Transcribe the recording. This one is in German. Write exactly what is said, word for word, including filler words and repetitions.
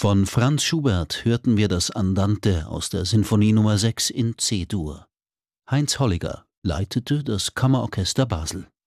Von Franz Schubert hörten wir das Andante aus der Sinfonie Nummer sechs in C-Dur. Heinz Holliger leitete das Kammerorchester Basel.